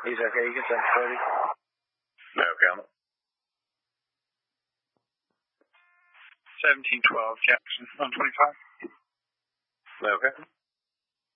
He's okay. You can send 30. No comment. 1712 Jackson, 125. Okay.